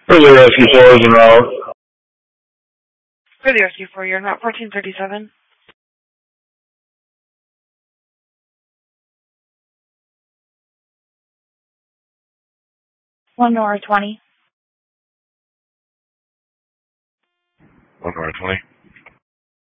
For the rescue 4 is an hour. For the rescue 4, you're not 1437. 1 Nora 20. 1 Nora 20.